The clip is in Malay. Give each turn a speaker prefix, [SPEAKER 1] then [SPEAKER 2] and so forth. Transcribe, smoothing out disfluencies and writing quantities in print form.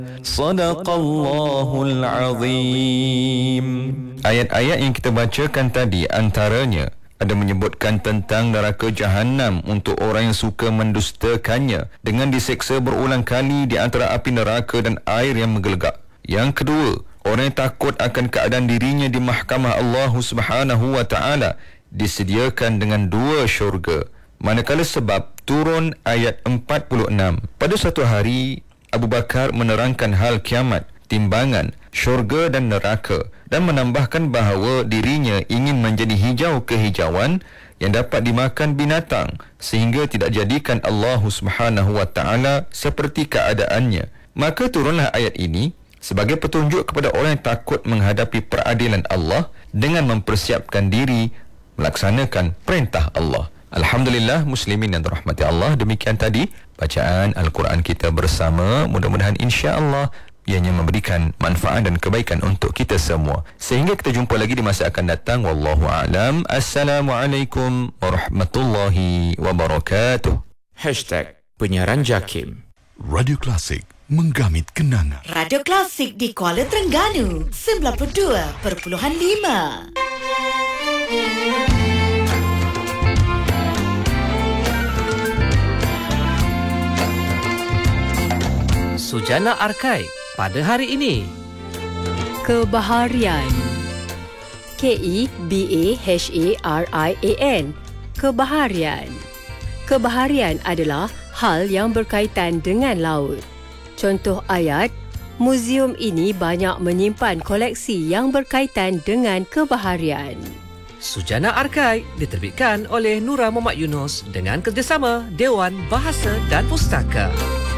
[SPEAKER 1] Sadaqallahul Azim. Ayat-ayat yang kita bacakan tadi antaranya ada menyebutkan tentang neraka Jahannam untuk orang yang suka mendustakannya dengan diseksa berulang kali di antara api neraka dan air yang menggelegak. Yang kedua, orang yang takut akan keadaan dirinya di mahkamah Allah Subhanahu wa taala disediakan dengan 2 syurga. Manakala sebab turun ayat 46. Pada suatu hari Abu Bakar menerangkan hal kiamat, timbangan, syurga dan neraka dan menambahkan bahawa dirinya ingin menjadi hijau kehijauan yang dapat dimakan binatang sehingga tidak jadikan Allah Subhanahu wa taala seperti keadaannya. Maka turunlah ayat ini sebagai petunjuk kepada orang yang takut menghadapi peradilan Allah dengan mempersiapkan diri melaksanakan perintah Allah. Alhamdulillah, muslimin yang dirahmati Allah, demikian tadi bacaan Al-Quran kita bersama. Mudah-mudahan insya-Allah ianya memberikan manfaat dan kebaikan untuk kita semua. Sehingga kita jumpa lagi di masa akan datang. Wallahu a'lam. Assalamualaikum warahmatullahi wabarakatuh.
[SPEAKER 2] #Penyiaran Jakim.
[SPEAKER 3] Radio Klasik menggamit kenangan.
[SPEAKER 4] Radio Klasik di Kuala Terengganu 92.5.
[SPEAKER 2] Sujana Arkai pada hari ini.
[SPEAKER 5] Kebaharian. KEBAHARIAN. Kebaharian. Kebaharian adalah hal yang berkaitan dengan laut. Contoh ayat, muzium ini banyak menyimpan koleksi yang berkaitan dengan kebaharian.
[SPEAKER 2] Sujana Arkai diterbitkan oleh Nura Muhammad Yunus dengan kerjasama Dewan Bahasa dan Pustaka.